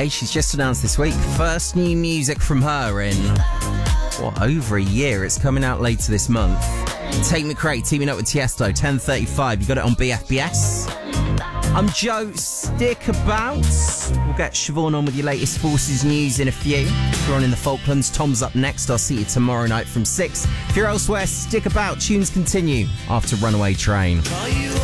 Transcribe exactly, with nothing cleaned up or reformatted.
Hey, she's just announced this week, first new music from her in, what, over a year. It's coming out later this month. Tate McRae teaming up with Tiesto, ten thirty-five. You got it on B F B S. I'm Joe. Stick about. We'll get Siobhan on with your latest Forces news in a few. If you're on in the Falklands, Tom's up next. I'll see you tomorrow night from six. If you're elsewhere, stick about. Tunes continue after Runaway Train.